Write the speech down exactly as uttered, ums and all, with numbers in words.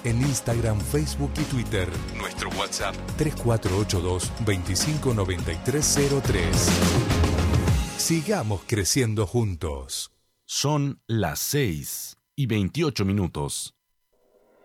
en Instagram, Facebook y Twitter. Nuestro WhatsApp tres cuatro ocho dos, veinticinco noventa y tres cero tres. Sigamos creciendo juntos. Son las seis y veintiocho minutos.